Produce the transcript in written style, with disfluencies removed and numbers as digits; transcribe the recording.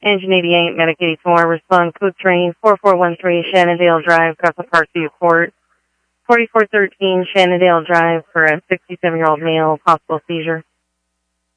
Engine 88, Medic 84, respond code 3, 4413 Shannondale Drive, Crescent Park, Court. 4413 Shannondale Drive for a 67-year-old male, possible seizure.